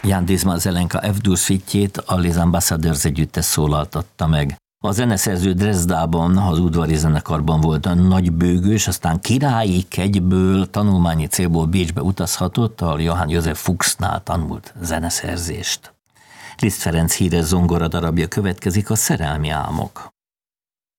Jan Disma Zelenka F-dur szüitjét a Les Ambassadeurs együttes szólaltatta meg. A zeneszerző Dresdában, az udvari zenekarban volt nagybőgős, aztán királyi kegyből, tanulmányi célból Bécsbe utazhatott, ahol Johann Josef Fuchsnál tanult zeneszerzést. Liszt Ferenc híres zongora darabja következik, a Szerelmi álmok.